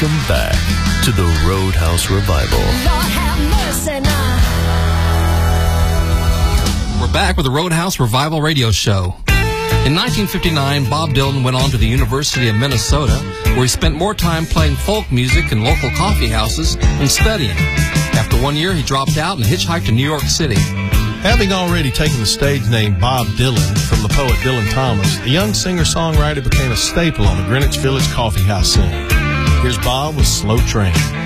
Welcome back to the Roadhouse Revival. Lord have mercy now. We're back with the Roadhouse Revival Radio Show. In 1959, Bob Dylan went on to the University of Minnesota, where he spent more time playing folk music in local coffee houses and studying. After 1 year, he dropped out and hitchhiked to New York City. Having already taken the stage name Bob Dylan from the poet Dylan Thomas, the young singer-songwriter became a staple on the Greenwich Village coffee house scene. Here's Bob with Slow Train.